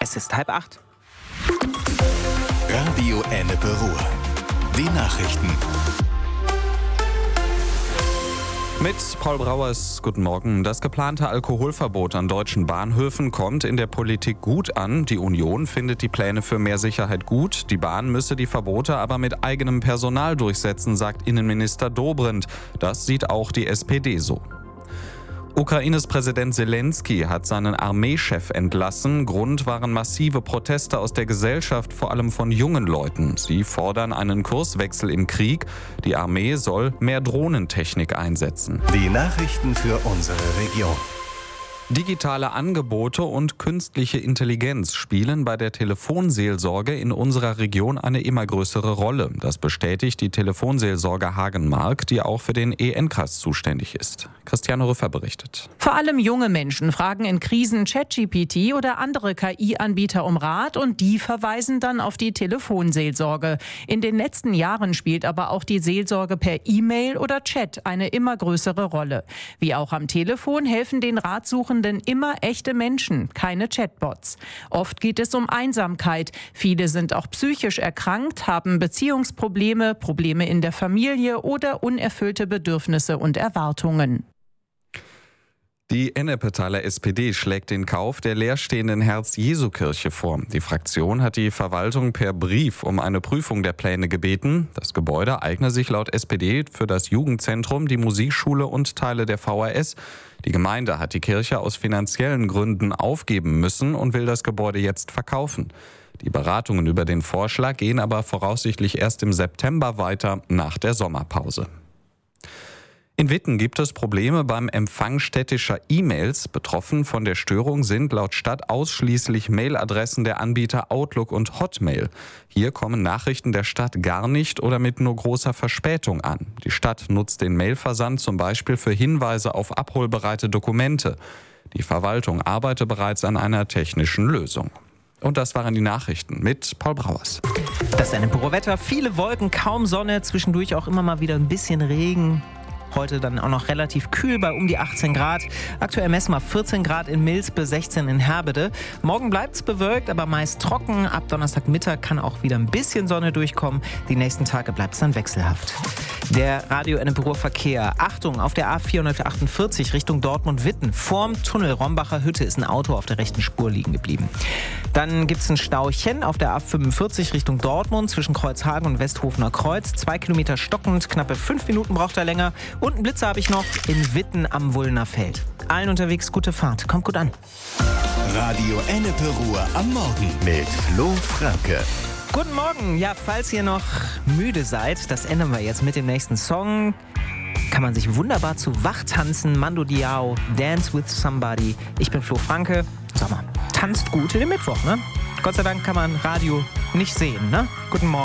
Es ist 7:30. Radio Ennepe Ruhr. Die Nachrichten. Mit Paul Brauers, guten Morgen. Das geplante Alkoholverbot an deutschen Bahnhöfen kommt in der Politik gut an. Die Union findet die Pläne für mehr Sicherheit gut. Die Bahn müsse die Verbote aber mit eigenem Personal durchsetzen, sagt Innenminister Dobrindt. Das sieht auch die SPD so. Ukraines Präsident Zelensky hat seinen Armeechef entlassen. Grund waren massive Proteste aus der Gesellschaft, vor allem von jungen Leuten. Sie fordern einen Kurswechsel im Krieg. Die Armee soll mehr Drohnentechnik einsetzen. Die Nachrichten für unsere Region. Digitale Angebote und künstliche Intelligenz spielen bei der Telefonseelsorge in unserer Region eine immer größere Rolle. Das bestätigt die Telefonseelsorge Hagenmark, die auch für den EN-Kreis zuständig ist. Christiane Rüffer berichtet. Vor allem junge Menschen fragen in Krisen ChatGPT oder andere KI-Anbieter um Rat und die verweisen dann auf die Telefonseelsorge. In den letzten Jahren spielt aber auch die Seelsorge per E-Mail oder Chat eine immer größere Rolle. Wie auch am Telefon helfen den Ratsuchenden immer echte Menschen, keine Chatbots. Oft geht es um Einsamkeit. Viele sind auch psychisch erkrankt, haben Beziehungsprobleme, Probleme in der Familie oder unerfüllte Bedürfnisse und Erwartungen. Die Ennepetaler SPD schlägt den Kauf der leerstehenden Herz-Jesu-Kirche vor. Die Fraktion hat die Verwaltung per Brief um eine Prüfung der Pläne gebeten. Das Gebäude eigne sich laut SPD für das Jugendzentrum, die Musikschule und Teile der VHS. Die Gemeinde hat die Kirche aus finanziellen Gründen aufgeben müssen und will das Gebäude jetzt verkaufen. Die Beratungen über den Vorschlag gehen aber voraussichtlich erst im September weiter, nach der Sommerpause. In Witten gibt es Probleme beim Empfang städtischer E-Mails. Betroffen von der Störung sind laut Stadt ausschließlich Mailadressen der Anbieter Outlook und Hotmail. Hier kommen Nachrichten der Stadt gar nicht oder mit nur großer Verspätung an. Die Stadt nutzt den Mailversand zum Beispiel für Hinweise auf abholbereite Dokumente. Die Verwaltung arbeitet bereits an einer technischen Lösung. Und das waren die Nachrichten mit Paul Brauers. Das Ennepe-Ruhr-Wetter, viele Wolken, kaum Sonne, zwischendurch auch immer mal wieder ein bisschen Regen. Heute dann auch noch relativ kühl bei um die 18 Grad. Aktuell messen wir 14 Grad in Milspe, 16 in Herbede. Morgen bleibt es bewölkt, aber meist trocken. Ab Donnerstagmittag kann auch wieder ein bisschen Sonne durchkommen. Die nächsten Tage bleibt es dann wechselhaft. Der Radio Ennepe-Ruhr Verkehr. Achtung, auf der A448 Richtung Dortmund-Witten. Vorm Tunnel Rombacher Hütte ist ein Auto auf der rechten Spur liegen geblieben. Dann gibt es ein Stauchen auf der A45 Richtung Dortmund zwischen Kreuzhagen und Westhofener Kreuz. 2 Kilometer stockend, knappe 5 Minuten braucht er länger. Und einen Blitzer habe ich noch in Witten am Wulner Feld. Allen unterwegs gute Fahrt. Kommt gut an. Radio Ennepe Ruhr am Morgen mit Flo Franke. Guten Morgen. Ja, falls ihr noch müde seid, das ändern wir jetzt mit dem nächsten Song. Kann man sich wunderbar zu wach tanzen. Mando Diao, Dance with Somebody. Ich bin Flo Franke. Sag mal, tanzt gut in den Mittwoch, ne? Gott sei Dank kann man Radio nicht sehen, ne? Guten Morgen.